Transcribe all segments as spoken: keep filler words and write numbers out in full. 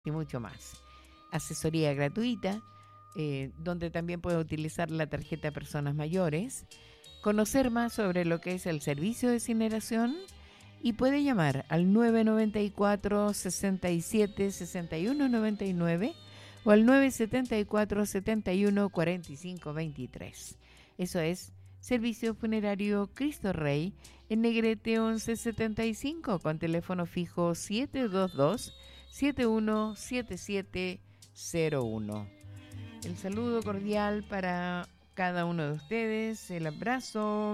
y mucho más. Asesoría gratuita, eh, donde también puede utilizar la tarjeta Personas Mayores, conocer más sobre lo que es el servicio de incineración y puede llamar al nueve nueve cuatro, seis siete, seis uno nueve nueve o al nueve siete cuatro, siete uno cuatro cinco dos tres. Eso es Servicio Funerario Cristo Rey en Negrete once setenta y cinco con teléfono fijo siete dos dos, siete uno siete siete cero uno. El saludo cordial para cada uno de ustedes, el abrazo.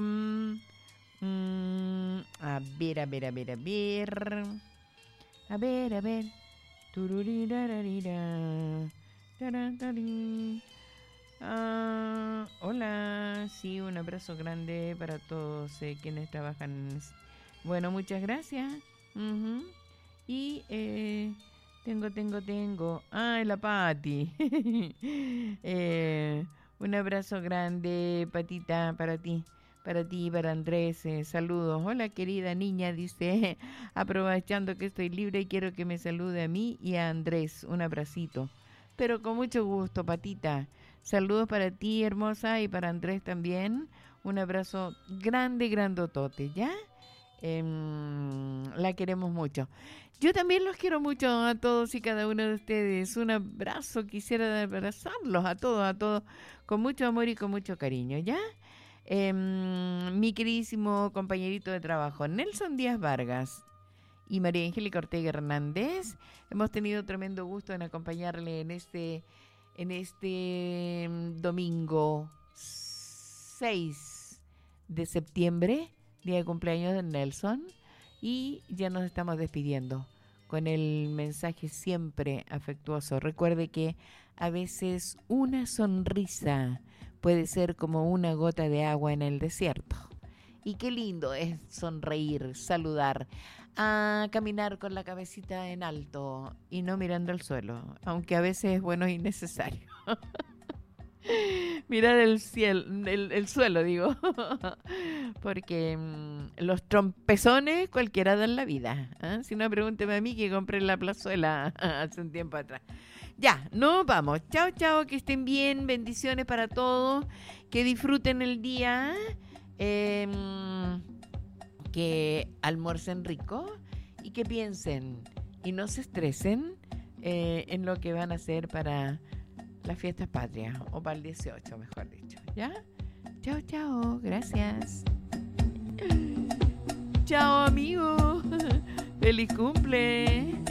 Mm, a ver, a ver, a ver, a ver. A ver, a ver. Tururirararira. Tarantarín. Ah, hola, sí, un abrazo grande para todos eh, quienes trabajan. Bueno, muchas gracias. Uh-huh. Y eh, tengo, tengo, tengo. Ah, la Pati. eh, un abrazo grande, Patita, para ti. Para ti, para Andrés, eh, saludos. Hola, querida niña, dice, aprovechando que estoy libre y quiero que me salude a mí y a Andrés. Un abracito. Pero con mucho gusto, Patita. Saludos para ti, hermosa, y para Andrés también. Un abrazo grande, grandotote, ¿ya? Eh, la queremos mucho. Yo también los quiero mucho a todos y cada uno de ustedes. Un abrazo, quisiera abrazarlos a todos, a todos, con mucho amor y con mucho cariño, ¿ya? Eh, mi queridísimo compañerito de trabajo, Nelson Díaz Vargas y María Angélica Ortega Hernández, hemos tenido tremendo gusto en acompañarle en este, en este domingo seis de septiembre, día de cumpleaños de Nelson, y ya nos estamos despidiendo con el mensaje siempre afectuoso. Recuerde que a veces una sonrisa puede ser como una gota de agua en el desierto. Y qué lindo es sonreír, saludar, a caminar con la cabecita en alto y no mirando al suelo, aunque a veces es bueno y necesario. Mirar el cielo, el, el suelo, digo, porque mmm, los trompezones cualquiera da en la vida, ¿eh? Si no, pregúnteme a mí que compré en la plazuela hace un tiempo atrás. Ya, nos vamos. Chao, chao, que estén bien, bendiciones para todos, que disfruten el día, eh, que almuercen rico y que piensen y no se estresen eh, en lo que van a hacer para las fiestas patrias, o para el dieciocho, mejor dicho, ¿ya? Chao, chao, gracias. Chao, amigo. Feliz cumple.